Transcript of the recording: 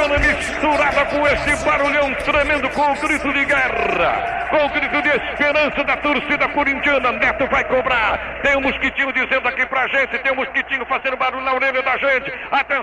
corintiana misturada com esse barulhão tremendo, com o grito de guerra, com o grito de esperança da torcida corintiana. Neto vai cobrar. Tem um mosquitinho dizendo aqui pra gente, tem um mosquitinho fazendo barulho na orelha da gente. Atenção.